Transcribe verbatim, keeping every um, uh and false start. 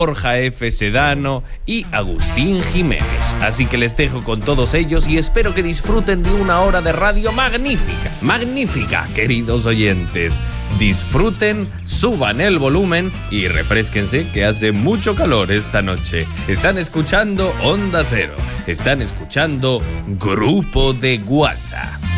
Borja F. Sedano y Agustín Jiménez. Así que les dejo con todos ellos y espero que disfruten de una hora de radio magnífica, magnífica, queridos oyentes. Disfruten, suban el volumen y refrésquense que hace mucho calor esta noche. Están escuchando Onda Cero, están escuchando Grupo de Guasa.